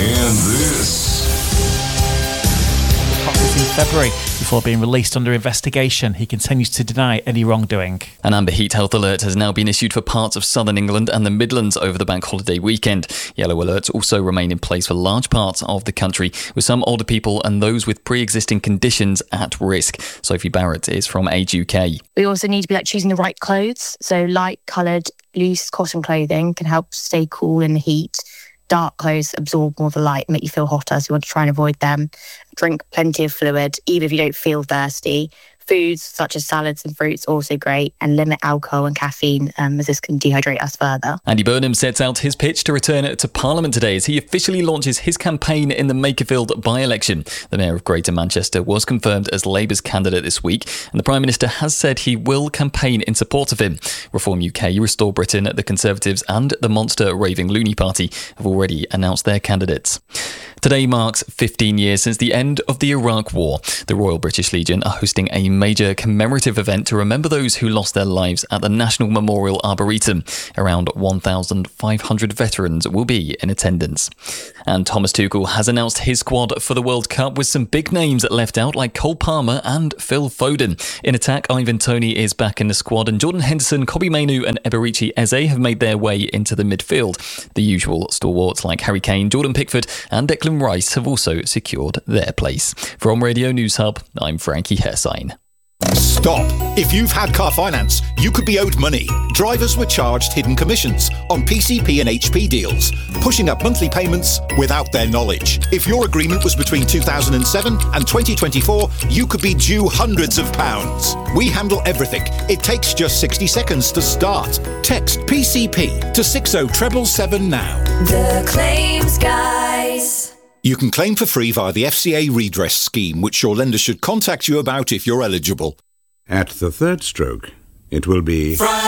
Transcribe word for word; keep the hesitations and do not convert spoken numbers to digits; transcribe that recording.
And this. In February, before being released under investigation, he continues to deny any wrongdoing. An amber heat health alert has now been issued for parts of southern England and the Midlands over the bank holiday weekend. Yellow alerts also remain in place for large parts of the country, with some older people and those with pre-existing conditions at risk. Sophie Barrett is from Age U K. We also need to be like choosing the right clothes. So light-coloured, loose cotton clothing can help stay cool in the heat. Dark clothes absorb more of the light, make you feel hotter, so you want to try and avoid them. Drink plenty of fluid, even if you don't feel thirsty. Foods such as salads and fruits also great, and limit alcohol and caffeine um, as this can dehydrate us further. Andy Burnham sets out his pitch to return to Parliament today as he officially launches his campaign in the Makerfield by-election. The Mayor of Greater Manchester was confirmed as Labour's candidate this week, and the Prime Minister has said he will campaign in support of him. Reform U K, Restore Britain, the Conservatives and the monster Raving Loony Party have already announced their candidates. Today marks fifteen years since the end of the Iraq War. The Royal British Legion are hosting a major commemorative event to remember those who lost their lives at the National Memorial Arboretum. Around one thousand five hundred veterans will be in attendance. And Thomas Tuchel has announced his squad for the World Cup with some big names left out like Cole Palmer and Phil Foden. In attack, Ivan Toney is back in the squad and Jordan Henderson, Kobbie Mainoo and Eberechi Eze have made their way into the midfield. The usual stalwarts like Harry Kane, Jordan Pickford and Declan Rice have also secured their place. From Radio News Hub, I'm Frankie Hersign. Stop! If you've had car finance, you could be owed money. Drivers were charged hidden commissions on P C P and H P deals, pushing up monthly payments without their knowledge. If your agreement was between two thousand seven and twenty twenty-four, you could be due hundreds of pounds. We handle everything. It takes just sixty seconds to start. Text P C P to six oh seven seven now. The Claims Guys. You can claim for free via the F C A redress scheme, which your lender should contact you about if you're eligible. At the third stroke, it will be...